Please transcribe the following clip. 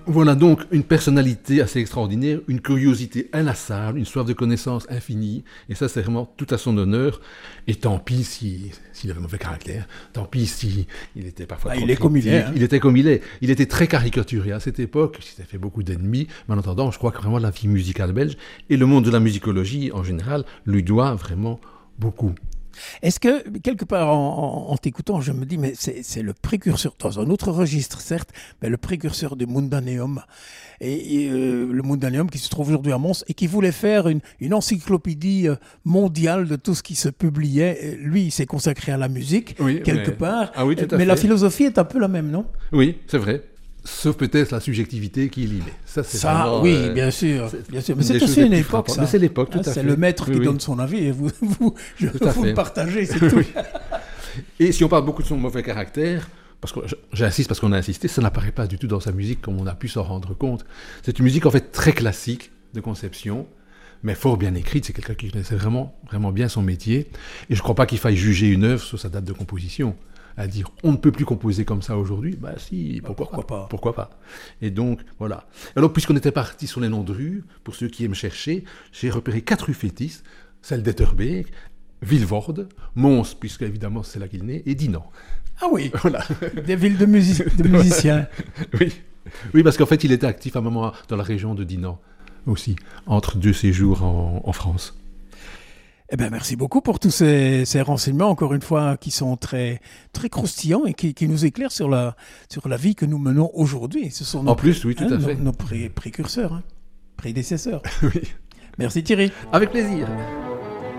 Voilà donc une personnalité assez extraordinaire, une curiosité inlassable, une soif de connaissance infinie, et ça c'est vraiment tout à son honneur. Et tant pis s'il avait mauvais caractère, tant pis s'il était parfois trop il est comme il est. Hein. Il était comme il est. Il était très caricaturé à cette époque, il s'était fait beaucoup d'ennemis, mais en attendant, je crois que vraiment la vie musicale belge et le monde de la musicologie en général lui doit vraiment beaucoup. Est-ce que, quelque part, en t'écoutant, je me dis, mais c'est le précurseur, dans un autre registre, certes, mais le précurseur du Mundaneum. Et le Mundaneum qui se trouve aujourd'hui à Mons et qui voulait faire une encyclopédie mondiale de tout ce qui se publiait. Lui, il s'est consacré à la musique, quelque part. Ah oui, tout à fait. Mais la philosophie est un peu la même, non? Oui, c'est vrai. Sauf peut-être la subjectivité qui y met. Ça, vraiment, oui, bien sûr. Mais c'est aussi une époque, ça. Mais c'est l'époque, tout à fait. C'est le maître qui donne son avis et vous le partagez, c'est tout. Et si on parle beaucoup de son mauvais caractère, parce que j'insiste parce qu'on a insisté, ça n'apparaît pas du tout dans sa musique comme on a pu s'en rendre compte. C'est une musique en fait très classique de conception, mais fort bien écrite. C'est quelqu'un qui connaissait vraiment, vraiment bien son métier. Et je ne crois pas qu'il faille juger une œuvre sur sa date de composition. À dire on ne peut plus composer comme ça aujourd'hui, bah si, pourquoi pas. Et donc, voilà. Alors, puisqu'on était parti sur les noms de rues, pour ceux qui aiment chercher, j'ai repéré 4 rues fétiches, celle d'Etterbeek, Vilvoorde, Mons, puisque évidemment c'est là qu'il est né, et Dinant. Ah oui, voilà. Des villes de musiciens. Oui, parce qu'en fait, il était actif à un moment dans la région de Dinant aussi, entre 2 séjours en France. Eh bien, merci beaucoup pour tous ces renseignements, encore une fois, qui sont très, très croustillants et qui nous éclairent sur la vie que nous menons aujourd'hui. Ce sont en plus, oui, tout à fait. Nos précurseurs, prédécesseurs. Oui. Merci Thierry. Avec plaisir.